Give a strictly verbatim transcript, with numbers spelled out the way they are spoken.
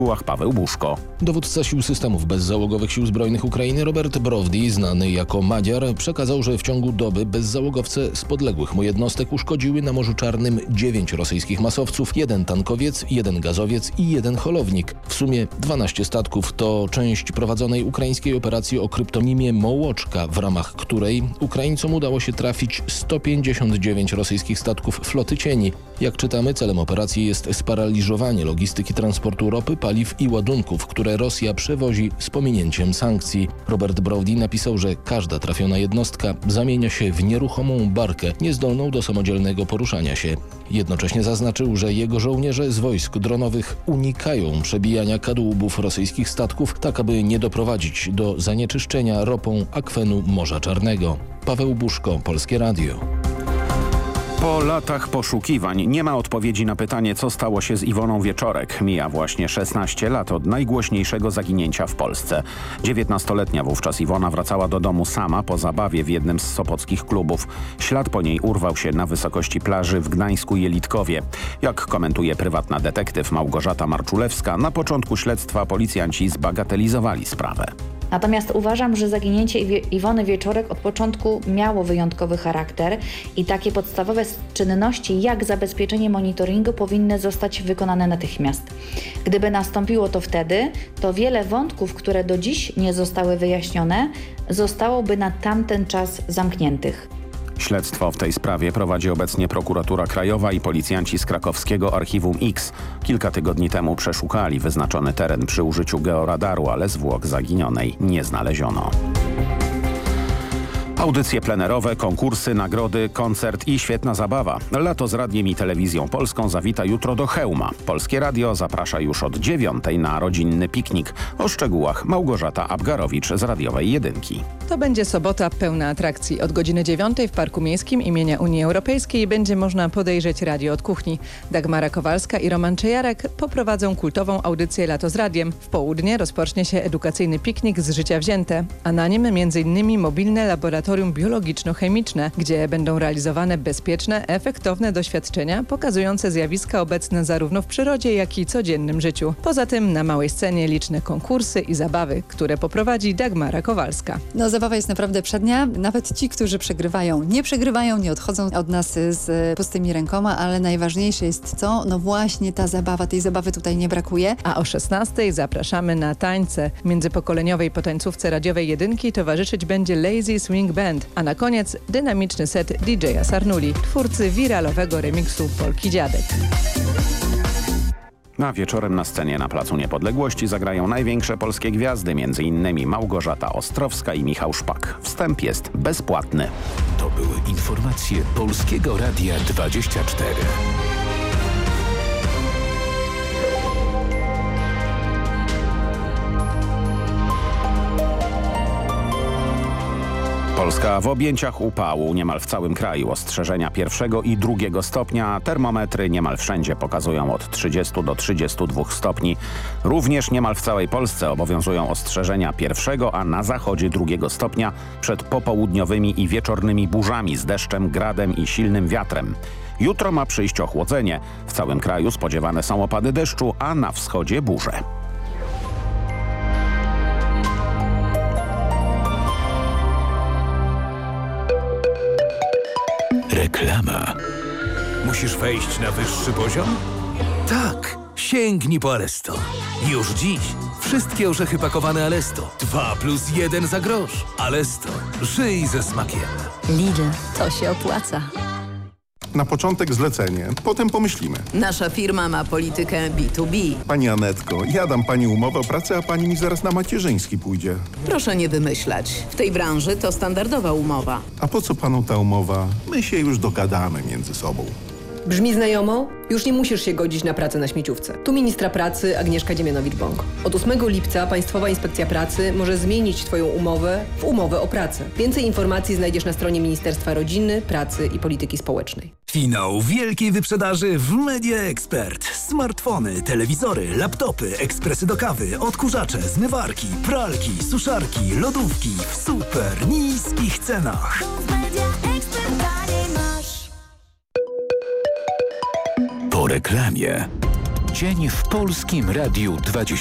Paweł Buszko. Dowódca sił systemów bezzałogowych Sił Zbrojnych Ukrainy Robert Brovdi, znany jako Madziar, przekazał, że w ciągu doby bezzałogowce z podległych mu jednostek uszkodziły na Morzu Czarnym dziewięć rosyjskich masowców, jeden tankowiec, jeden gazowiec i jeden holownik. W sumie dwanaście statków to część prowadzonej ukraińskiej operacji o kryptonimie Mołoczka, w ramach której Ukraińcom udało się trafić sto pięćdziesiąt dziewięć rosyjskich statków floty cieni. Jak czytamy, celem operacji jest sparaliżowanie logistyki transportu ropy, paliw i ładunków, które Rosja przewozi z pominięciem sankcji. Robert Brovdi napisał, że każda trafiona jednostka zamienia się w nieruchomą barkę, niezdolną do samodzielnego poruszania się. Jednocześnie zaznaczył, że jego żołnierze z wojsk dronowych unikają przebijania kadłubów rosyjskich statków, tak aby nie doprowadzić do zanieczyszczenia ropą akwenu Morza Czarnego. Paweł Buszko, Polskie Radio. Po latach poszukiwań nie ma odpowiedzi na pytanie, co stało się z Iwoną Wieczorek. Mija właśnie szesnaście lat od najgłośniejszego zaginięcia w Polsce. dziewiętnastoletnia wówczas Iwona wracała do domu sama po zabawie w jednym z sopockich klubów. Ślad po niej urwał się na wysokości plaży w Gdańsku-Jelitkowie. Jak komentuje prywatna detektyw Małgorzata Marczulewska, na początku śledztwa policjanci zbagatelizowali sprawę. Natomiast uważam, że zaginięcie Iwony Wieczorek od początku miało wyjątkowy charakter i takie podstawowe czynności jak zabezpieczenie monitoringu powinny zostać wykonane natychmiast. Gdyby nastąpiło to wtedy, to wiele wątków, które do dziś nie zostały wyjaśnione, zostałoby na tamten czas zamkniętych. Śledztwo w tej sprawie prowadzi obecnie Prokuratura Krajowa i policjanci z krakowskiego Archiwum X. Kilka tygodni temu przeszukali wyznaczony teren przy użyciu georadaru, ale zwłok zaginionej nie znaleziono. Audycje plenerowe, konkursy, nagrody, koncert i świetna zabawa. Lato z Radiem i Telewizją Polską zawita jutro do Chełma. Polskie Radio zaprasza już od dziewiątej na rodzinny piknik. O szczegółach Małgorzata Abgarowicz z Radiowej Jedynki. To będzie sobota pełna atrakcji. Od godziny dziewiątej w Parku Miejskim imienia Unii Europejskiej będzie można podejrzeć radio od kuchni. Dagmara Kowalska i Roman Czejarek poprowadzą kultową audycję Lato z Radiem. W południe rozpocznie się edukacyjny piknik z życia wzięte, a na nim między innymi mobilne laboratorium biologiczno-chemiczne, gdzie będą realizowane bezpieczne, efektowne doświadczenia pokazujące zjawiska obecne zarówno w przyrodzie, jak i codziennym życiu. Poza tym na małej scenie liczne konkursy i zabawy, które poprowadzi Dagmara Kowalska. No zabawa jest naprawdę przednia. Nawet ci, którzy przegrywają, nie przegrywają, nie odchodzą od nas z pustymi rękoma, ale najważniejsze jest co? No właśnie ta zabawa. Tej zabawy tutaj nie brakuje. A o szesnastej zapraszamy na tańce. Międzypokoleniowej potańcówce radiowej Jedynki towarzyszyć będzie Lazy Swing Band. A na koniec dynamiczny set D J Sarnuli, twórcy wiralowego remiksu Polki Dziadek. A wieczorem na scenie na Placu Niepodległości zagrają największe polskie gwiazdy, między innymi Małgorzata Ostrowska i Michał Szpak. Wstęp jest bezpłatny. To były informacje Polskiego Radia dwadzieścia cztery. Polska w objęciach upału niemal w całym kraju. Ostrzeżenia pierwszego i drugiego stopnia. Termometry niemal wszędzie pokazują od trzydziestu do trzydziestu dwóch stopni. Również niemal w całej Polsce obowiązują ostrzeżenia pierwszego, a na zachodzie drugiego stopnia przed popołudniowymi i wieczornymi burzami z deszczem, gradem i silnym wiatrem. Jutro ma przyjść ochłodzenie. W całym kraju spodziewane są opady deszczu, a na wschodzie burze. Reklama. Musisz wejść na wyższy poziom? Tak, sięgnij po Alesto. Już dziś wszystkie orzechy pakowane Alesto. Dwa plus jeden za grosz. Alesto. Żyj ze smakiem. Lidl, to się opłaca. Na początek zlecenie, potem pomyślimy. Nasza firma ma politykę B dwa B. Pani Anetko, ja dam pani umowę o pracę, a pani mi zaraz na macierzyński pójdzie. Proszę nie wymyślać. W tej branży to standardowa umowa. A po co panu ta umowa? My się już dogadamy między sobą. Brzmi znajomo? Już nie musisz się godzić na pracę na śmieciówce. Tu ministra pracy Agnieszka Dziemianowicz-Bąk. Od ósmego lipca Państwowa Inspekcja Pracy może zmienić Twoją umowę w umowę o pracę. Więcej informacji znajdziesz na stronie Ministerstwa Rodziny, Pracy i Polityki Społecznej. Finał wielkiej wyprzedaży w Media Expert. Smartfony, telewizory, laptopy, ekspresy do kawy, odkurzacze, zmywarki, pralki, suszarki, lodówki w super niskich cenach. Po reklamie. dzień w Polskim Radiu dwadzieścia.